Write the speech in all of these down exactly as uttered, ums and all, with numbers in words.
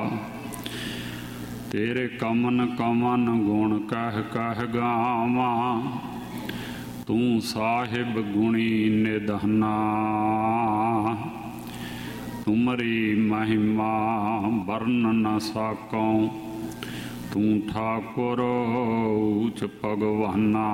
तेरे कमन कमन गुण कह कह गावां, तू साहिब गुणी निधना। तुमरी महिमा वर्ण न साकौं, तू ठाकुर ऊच भगवाना।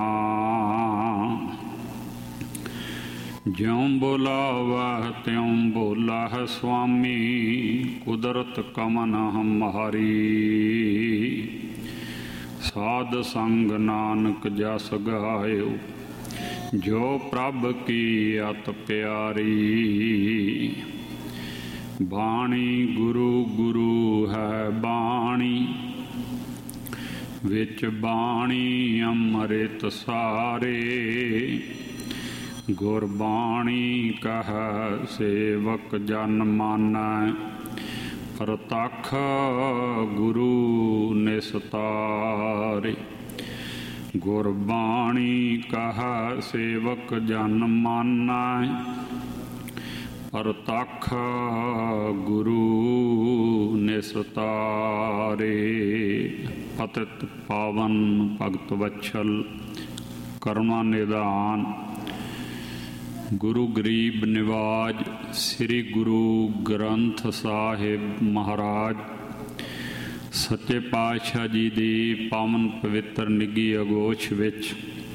ज्यों बुलावह त्यों बोलह स्वामी, कुदरत कमन हमारी। साध संग नानक जस गायो, जो प्रभ की अत प्यारी। बाणी गुरु गुरु है बाणी, विच बाणी अमृत सारे। गुरबाणी कह सेवक जन मानै, प्रतख गुरु निस्तारे। गुरबाणी कह सेवक जन मानै, प्रतख गुरु निस्तारे। पतित पावन भगत वत्सल करुणा निधान, गुरु गरीब निवाज श्री गुरु ग्रंथ साहिब महाराज सच्चे पातशाह जी दी पावन पवित्र निगी अगोश विच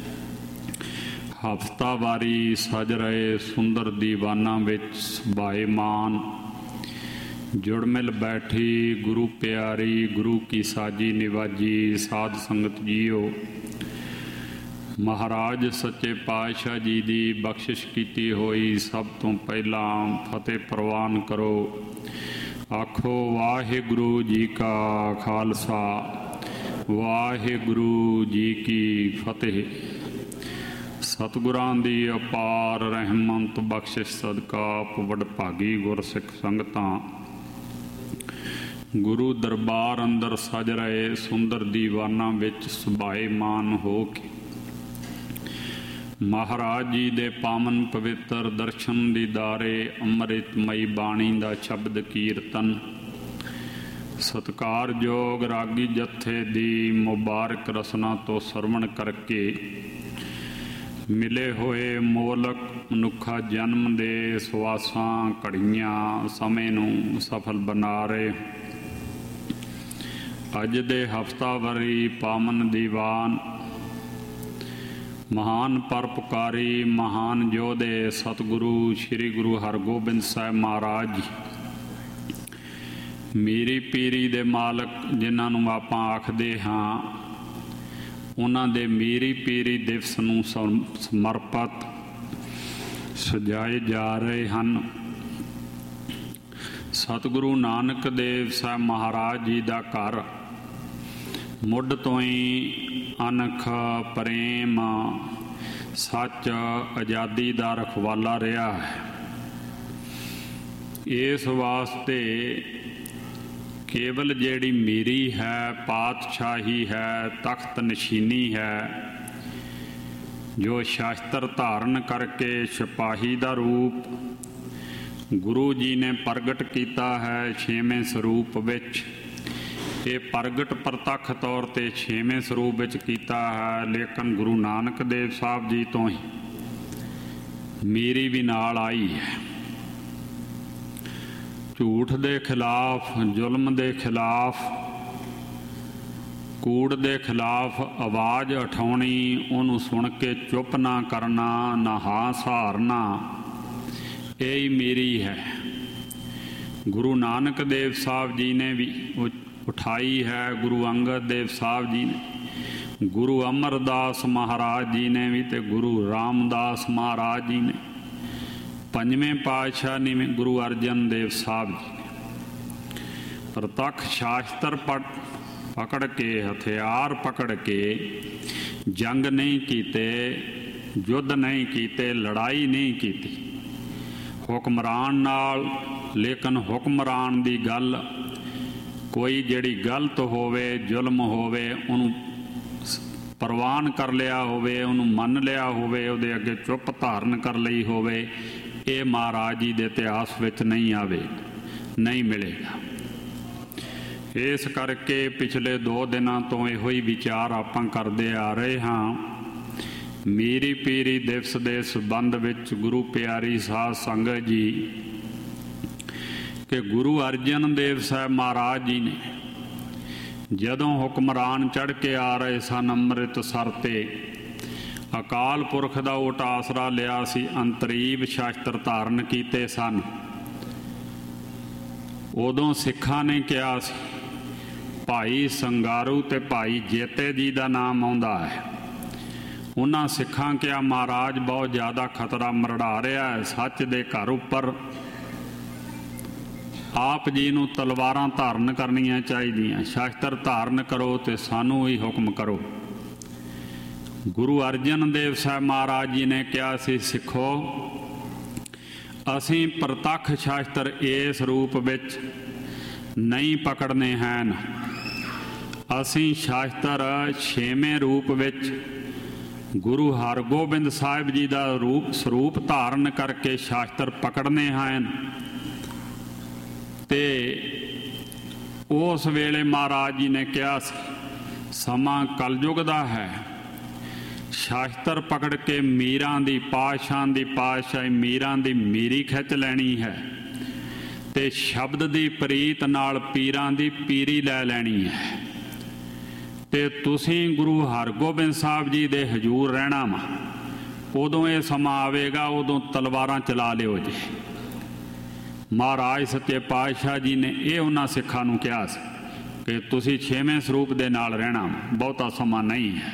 हफ्तावारी सज रहे सुंदर दीवाना विच सभाएमान जुड़ मिल बैठी गुरु प्यारी गुरु की साजी निवाजी साध संगत जीओ। महाराज सच्चे पातशाह जी की बख्शिश की हुई सब तो पहला फतेह प्रवान करो। आखो वाहिगुरु जी का खालसा वाहिगुरु जी की फतेह। सतगुरां दी अपार रहमत बख्शिश सदका वडभागी गुरसिख संगतां गुरु दरबार अंदर सज रहे सुंदर दीवाना विच सुभाएमान हो के महाराज जी दे पावन पवित्र दर्शन दीदारे अमृतमई बाणी दा शब्द कीर्तन सत्कारयोग रागी जत्थे दी मुबारक रसना तो सरवण करके मिले हुए मोलक मनुखा जन्म दे सवासां घड़ियां समय नूं सफल बना रहे। अज दे हफ्तावारी पावन दीवान महान परोपकारी महान योधे सतगुरु श्री गुरु हरगोबिंद साहिब महाराज जी मीरी पीरी दे मालक जिन्हां नूं आपां आखदे हां उन्हां दे मीरी पीरी दिवस नूं समर्पित सजाए जा रहे हैं। सतगुरु नानक देव साहिब महाराज जी का घर मुढ़ तो ही अनख प्रेम सच आज़ादी का रखवाला रहा है। इस वास्ते केवल जेड़ी मेरी है पातशाही है तख्त नशीनी है जो शास्त्र धारण करके सिपाही का रूप गुरु जी ने प्रगट किया है छेवें स्वरूप विच। ये प्रगट प्रतख तौर पर छेवें स्वरूप विच कीता है लेकिन गुरु नानक देव साहब जी तो ही मेरी भी नाल आई है। झूठ दे खिलाफ जुल्म दे खिलाफ कूड़ दे खिलाफ आवाज़ उठाउणी उन्होंने सुन के चुप ना करना ना हाँ सहारना यही मेरी है। गुरु नानक देव साहब जी ने भी उठाई है, गुरु अंगद देव साहब जी ने, गुरु अमरदास महाराज जी ने भी तो गुरु रामदास महाराज जी ने, पंजवें पातशाह ने भी गुरु अर्जन देव साहब जी ने प्रतख शास्त्र पढ़ पकड़ के हथियार पकड़ के जंग नहीं कीते युद्ध नहीं कीते लड़ाई नहीं की हुक्मरान नाल। लेकिन हुक्मरान दी गल कोई जिहड़ी गलत होवे जुल्म होवे उन्हूं प्रवान कर लिया होवे उन्हूं मन लिया होवे उहदे अगे चुप धारण कर लई होवे ये महाराज जी दे इतिहास विच नहीं आवे नहीं मिलेगा। ਇਸ ਕਰਕੇ ਪਿਛਲੇ ਦੋ ਦਿਨਾਂ ਤੋਂ ਇਹੋ ਹੀ ਵਿਚਾਰ ਆਪਾਂ ਕਰਦੇ ਆ ਰਹੇ ਹਾਂ। ਮੀਰੀ ਪੀਰੀ ਦਿਵਸ ਦੇ ਸੰਬੰਧ ਵਿੱਚ ਗੁਰੂ ਪਿਆਰੀ ਸਾਧ ਸੰਗਤ ਜੀ ਕਿ ਗੁਰੂ ਅਰਜਨ ਦੇਵ ਸਾਹਿਬ ਮਹਾਰਾਜ ਜੀ ਨੇ ਜਦੋਂ ਹੁਕਮਰਾਨ ਚੜ੍ਹ ਕੇ ਆ ਰਹੇ ਸਨ ਅੰਮ੍ਰਿਤਸਰ ਤੇ ਅਕਾਲ ਪੁਰਖ ਦਾ ਓਟ ਆਸਰਾ ਲਿਆ ਸੀ, ਅੰਤਰੀਬ ਸ਼ਾਸਤਰ ਧਾਰਨ ਕੀਤੇ ਸਨ। ਉਦੋਂ ਸਿੱਖਾਂ ਨੇ ਕਿਹਾ ਸੀ, ਭਾਈ ਸੰਗਾਰੂ ਤੇ ਭਾਈ ਜੇਤੇ ਜੀ ਦਾ ਨਾਮ ਆਉਂਦਾ ਹੈ। ਉਹਨਾਂ ਸਿੱਖਾਂ ਕਿਹਾ ਮਹਾਰਾਜ ਬਹੁਤ ਜ਼ਿਆਦਾ ਖਤਰਾ ਮਰੜਾ ਰਿਹਾ ਹੈ ਸੱਚ ਦੇ ਘਰ ਉੱਪਰ, ਆਪ ਜੀ ਨੂੰ ਤਲਵਾਰਾਂ ਧਾਰਨ ਕਰਨੀਆਂ ਚਾਹੀਦੀਆਂ, ਸ਼ਾਸਤਰ ਧਾਰਨ ਕਰੋ ਤੇ ਸਾਨੂੰ ਹੀ ਹੁਕਮ ਕਰੋ। ਗੁਰੂ ਅਰਜਨ ਦੇਵ ਸਾਹਿਬ ਮਹਾਰਾਜ ਜੀ ਨੇ ਕਿਹਾ ਸੀ, ਸਿੱਖੋ ਅਸੀਂ ਪ੍ਰਤੱਖ ਸ਼ਾਸਤਰ ਇਸ ਰੂਪ ਵਿੱਚ ਨਹੀਂ ਪਕੜਨੇ ਹਨ, ਅਸੀਂ ਸ਼ਾਸਤਰ ਛੇਵੇਂ ਰੂਪ ਵਿੱਚ ਗੁਰੂ ਹਰਗੋਬਿੰਦ ਸਾਹਿਬ ਜੀ ਦਾ ਰੂਪ ਸਰੂਪ ਧਾਰਨ ਕਰਕੇ ਸ਼ਾਸਤਰ ਪਕੜਨੇ ਹਨ। ਤੇ ਉਸ ਵੇਲੇ ਮਹਾਰਾਜ ਜੀ ਨੇ ਕਿਹਾ ਸੀ, ਸਮਾਂ ਕਲਯੁਗ ਦਾ ਹੈ, ਸ਼ਾਸਤਰ ਪਕੜ ਕੇ ਮੀਰਾਂ ਦੀ ਪਾਤਸ਼ਾਹਾਂ ਦੀ ਪਾਤਸ਼ਾਹੀ ਮੀਰਾਂ ਦੀ ਮੀਰੀ ਖਿੱਚ ਲੈਣੀ ਹੈ ਤੇ ਸ਼ਬਦ ਦੀ ਪ੍ਰੀਤ ਨਾਲ ਪੀਰਾਂ ਦੀ ਪੀਰੀ ਲੈ ਲੈਣੀ ਹੈ। ਤੇ ਤੁਸੀਂ ਗੁਰੂ ਹਰਗੋਬਿੰਦ ਸਾਹਿਬ ਜੀ ਦੇ ਹਜ਼ੂਰ ਰਹਿਣਾ ਵਾ, ਉਦੋਂ ਇਹ ਸਮਾਂ ਆਵੇਗਾ, ਉਦੋਂ ਤਲਵਾਰਾਂ ਚਲਾ ਲਿਓ ਜੀ। ਮਹਾਰਾਜ ਸੱਚੇ ਪਾਤਸ਼ਾਹ ਜੀ ਨੇ ਇਹ ਉਹਨਾਂ ਸਿੱਖਾਂ ਨੂੰ ਕਿਹਾ ਸੀ ਕਿ ਤੁਸੀਂ ਛੇਵੇਂ ਸਰੂਪ ਦੇ ਨਾਲ ਰਹਿਣਾ, ਬਹੁਤਾ ਸਮਾਂ ਨਹੀਂ ਹੈ,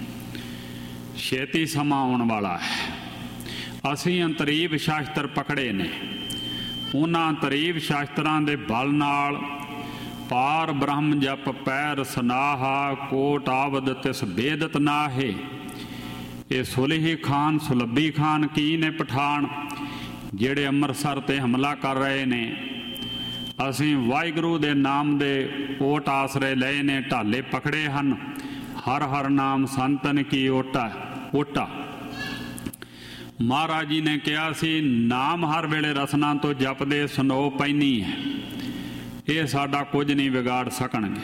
ਛੇਤੀ ਸਮਾਂ ਆਉਣ ਵਾਲਾ ਹੈ। ਅਸੀਂ ਅੰਤਰੀਬ ਸ਼ਾਸਤਰ ਪਕੜੇ ਨੇ, ਉਹਨਾਂ ਅੰਤਰੀਬ ਸ਼ਾਸਤਰਾਂ ਦੇ ਬਲ ਨਾਲ ਪਾਰ ਬ੍ਰਹਮ ਜਪ ਪੈਰ ਸਨਾਹਾ ਕੋਟ ਆਵਦ ਤਿਸ ਬੇਦਤ ਨਾਹੇ। ਇਹ ਸੁਲਹੀ ਖਾਨ ਸੁਲੱਭੀ ਖਾਨ ਕੀ ਨੇ ਪਠਾਨ ਜਿਹੜੇ ਅੰਮ੍ਰਿਤਸਰ ਤੇ ਹਮਲਾ ਕਰ ਰਹੇ ਨੇ। ਅਸੀਂ ਵਾਹਿਗੁਰੂ ਦੇ ਨਾਮ ਦੇ ਓਟ ਆਸਰੇ ਲਏ ਨੇ, ਢਾਲੇ ਪਕੜੇ ਹਨ, ਹਰ ਹਰ ਨਾਮ ਸੰਤਨ ਕੀ ਓਟਾ ਓਟਾ। ਮਹਾਰਾਜ ਜੀ ਨੇ ਕਿਹਾ ਸੀ, ਨਾਮ ਹਰ ਵੇਲੇ ਰਸਨਾ ਤੋਂ ਜਪਦੇ ਸਨੋ ਪੈਣੀ ਹੈ, ਇਹ ਸਾਡਾ ਕੁਝ ਨਹੀਂ ਵਿਗਾੜ ਸਕਣਗੇ।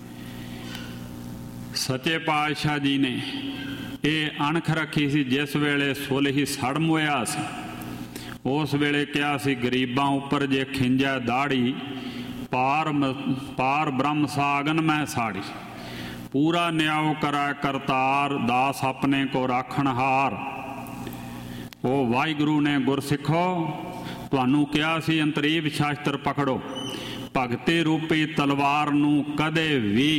ਸੱਚੇ ਪਾਤਸ਼ਾਹ ਜੀ ਨੇ ਇਹ ਅਣਖ ਰੱਖੀ ਸੀ, ਜਿਸ ਵੇਲੇ ਸੁਲਹੀ ਸੜਮ ਹੋਇਆ ਸੀ ਉਸ ਵੇਲੇ ਕਿਹਾ ਸੀ, ਗਰੀਬਾਂ ਉੱਪਰ ਜੇ ਖਿੰਜੈ ਦਾੜੀ ਪਾਰ ਪਾਰ ਬ੍ਰਹਮ ਸਾਗਨ ਮੈਂ ਸਾੜੀ। ਪੂਰਾ ਨਿਆਉ ਕਰੈ ਕਰਤਾਰ ਦਾਸ ਆਪਣੇ ਕੋ ਰਾਖਣ ਹਾਰ। ਉਹ ਵਾਹਿਗੁਰੂ ਨੇ ਗੁਰਸਿੱਖੋ ਤੁਹਾਨੂੰ ਕਿਹਾ ਸੀ ਅੰਤਰੀਬ ਸ਼ਾਸਤਰ ਪਕੜੋ, ਭਗਤੀ ਰੂਪੀ ਤਲਵਾਰ ਨੂੰ ਕਦੇ ਵੀ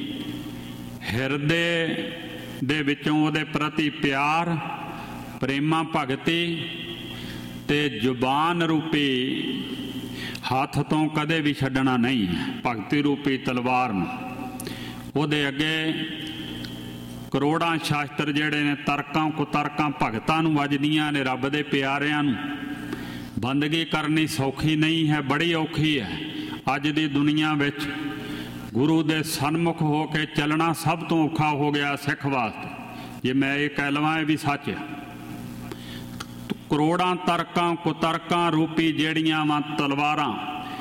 ਹਿਰਦੇ ਦੇ ਵਿੱਚੋਂ ਉਹਦੇ ਪ੍ਰਤੀ ਪਿਆਰ ਪ੍ਰੇਮਾ ਭਗਤੀ ਤੇ ਜ਼ੁਬਾਨ ਰੂਪੀ ਹੱਥ ਤੋਂ ਕਦੇ ਵੀ ਛੱਡਣਾ ਨਹੀਂ ਹੈ। ਭਗਤੀ ਰੂਪੀ ਤਲਵਾਰ ਨੂੰ ਉਹਦੇ ਅੱਗੇ ਕਰੋੜਾਂ ਸ਼ਾਸਤਰ ਜਿਹੜੇ ਨੇ ਤਰਕਾਂ ਕੁਤਰਕਾਂ ਭਗਤਾਂ ਨੂੰ ਵੱਜਦੀਆਂ ਨੇ, ਰੱਬ ਦੇ ਪਿਆਰਿਆਂ ਨੂੰ। ਬੰਦਗੀ ਕਰਨੀ ਸੌਖੀ ਨਹੀਂ ਹੈ, ਬੜੀ ਔਖੀ ਹੈ। ਅੱਜ ਦੀ ਦੁਨੀਆ ਵਿੱਚ ਗੁਰੂ ਦੇ ਸਨਮੁਖ ਹੋ ਕੇ ਚੱਲਣਾ ਸਭ ਤੋਂ ਔਖਾ ਹੋ ਗਿਆ ਸਿੱਖ ਵਾਸਤੇ। ਜੇ ਮੈਂ ਇਹ ਕਹਿ ਲਵਾਂ ਇਹ ਵੀ ਸੱਚ ਹੈ। ਕਰੋੜਾਂ ਤਰਕਾਂ ਕੁਤਰਕਾਂ ਰੂਪੀ ਜਿਹੜੀਆਂ ਵਾ ਤਲਵਾਰਾਂ